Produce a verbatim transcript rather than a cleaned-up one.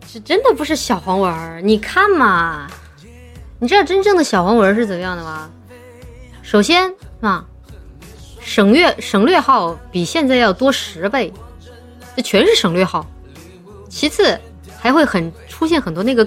这真的不是小黄文，你看嘛，你知道真正的小黄文是怎么样的吗？首先啊，省略省略号比现在要多十倍，这全是省略号。其次还会很出现很多那个